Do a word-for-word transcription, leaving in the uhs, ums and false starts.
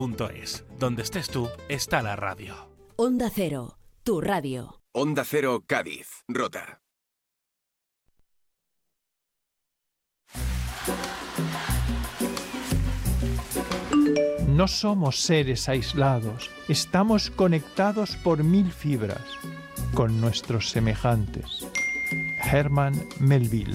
punto es. Donde estés tú, está la radio. Onda Cero, tu radio. Onda Cero Cádiz, Rota. No somos seres aislados, estamos conectados por mil fibras con nuestros semejantes. Herman Melville.